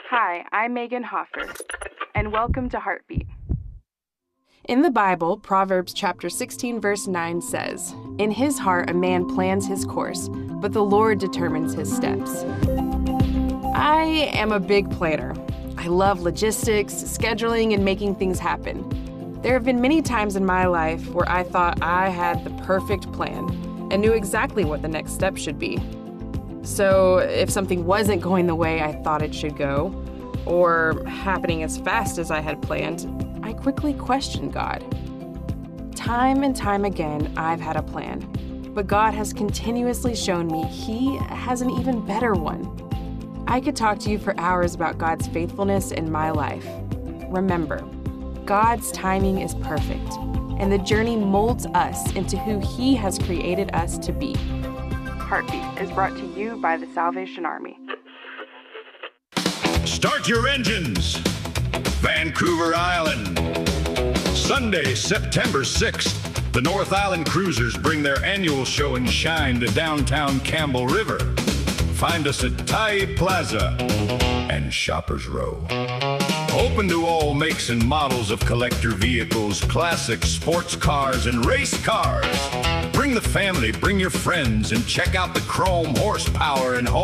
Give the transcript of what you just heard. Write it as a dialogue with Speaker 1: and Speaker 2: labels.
Speaker 1: Hi, I'm Megan Hoffer, and welcome to Heartbeat.
Speaker 2: In the Bible, Proverbs chapter 16, verse 9 says, "In his heart a man plans his course, but the Lord determines his steps." I am a big planner. I love logistics, scheduling, and making things happen. There have been many times in my life where I thought I had the perfect plan and knew exactly what the next step should be. So if something wasn't going the way I thought it should go, or happening as fast as I had planned, I quickly questioned God. Time and time again, I've had a plan, but God has continuously shown me He has an even better one. I could talk to you for hours about God's faithfulness in my life. Remember, God's timing is perfect, and the journey molds us into who He has created us to be.
Speaker 1: Heartbeat is brought to you by the Salvation Army.
Speaker 3: Start your engines! Vancouver Island. Sunday, September 6th, the North Island Cruisers bring their annual show and shine to downtown Campbell River. Find us at Tai Plaza and Shoppers Row. Open to all makes and models of collector vehicles, classic sports cars, and race cars. Bring the family, bring your friends, and check out the chrome horsepower and